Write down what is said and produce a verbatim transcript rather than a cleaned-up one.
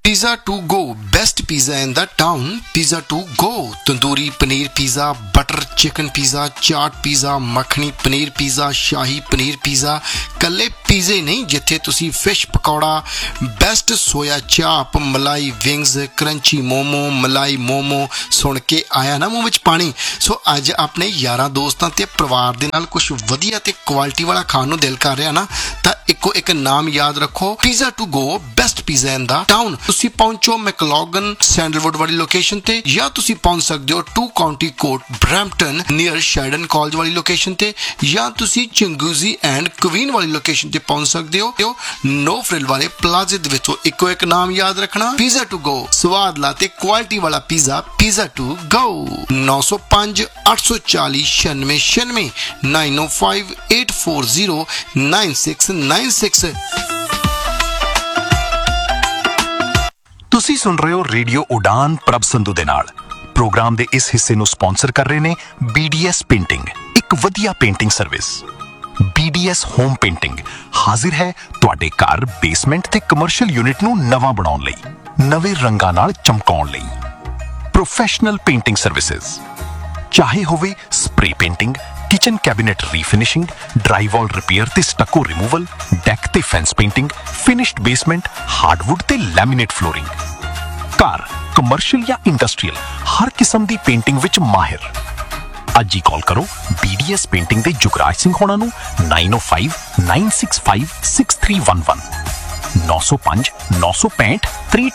Pizza to go, best pizza in the town. Pizza to go, tandoori paneer pizza, butter chicken pizza, chaat pizza, makhani paneer pizza, shahi paneer pizza, कल्ले पिज़्ज़े नहीं जिथे तुसी fish pakora, best सोया चाप, मलाई wings, crunchy momo, मलाई मोमो सुन के आया ना मूँह विच पानी। सो अज अपने यारां दोस्तां ते परिवार दे नाल कुछ वधिया ते क्वालिटी वाला खाण नूं दिल कर रहा ना, तां इक्को एक नाम याद रखो, pizza to go, best pizza in the town. तुसी पहुंचो मैकलॉगन सैंडलवुड वाली लोकेशन ते, या तुसी पहुंच सकदे हो to county court Brampton near Sheldon college वाली लोकेशन ते, या तुसी चिंगूजी एंड क्वीन वाली लोकेशन ते पहुंच सकदे हो नो फ्रिल वाले प्लाजे दे विचों। इक्को एक नाम याद रखना, पिज़्ज़ा टू गो, स्वाद ला ते क्वालिटी वाला पिज़्ज़ा, पिज़्ज़ा टू गो। नौ सौ पांच आठ सौ चालीस छियानवे छियानवे नाइन ओ five eight four zero nine six nine six. ਤੁਸੀਂ ਸੁਣ ਰਹੇ ਹੋ ਰੇਡੀਓ ਉਡਾਨ ਪ੍ਰਭ ਸੰਧੂ ਦੇ ਨਾਲ। ਪ੍ਰੋਗਰਾਮ ਦੇ ਇਸ ਹਿੱਸੇ ਨੂੰ ਸਪਾਂਸਰ ਕਰ ਰਹੇ ਨੇ B D S ਪੇਂਟਿੰਗ, ਇੱਕ ਵਧੀਆ painting service. B D S home painting ਹਾਜ਼ਰ ਹੈ ਤੁਹਾਡੇ ਘਰ, ਬੇਸਮੈਂਟ ਤੇ ਕਮਰਸ਼ੀਅਲ ਯੂਨਿਟ ਨੂੰ ਨਵਾਂ ਬਣਾਉਣ ਲਈ, ਨਵੇਂ ਰੰਗਾਂ ਨਾਲ ਚਮਕਾਉਣ ਲਈ। ਪ੍ਰੋਫੈਸ਼ਨਲ ਪੇਂਟਿੰਗ ਸਰਵਿਸਿਜ਼, ਚਾਹੇ ਹੋਵੇ spray painting, kitchen cabinet refinishing, drywall repair ते स्टको रिमूवल, डेक ते fence painting, finished basement, hardwood ते लैमीनेट फ्लोरिंग। कार, कमर्शियल या इंडस्ट्रीयल हर किस्म दी पेंटिंग विच माहिर। अज ही कॉल करो B D S पेंटिंग दे जुगराज सिंह होना नू नाइन ओ five nine six five six three one one नौ सौ पांच नौ सौ पैंठ त्रेंठ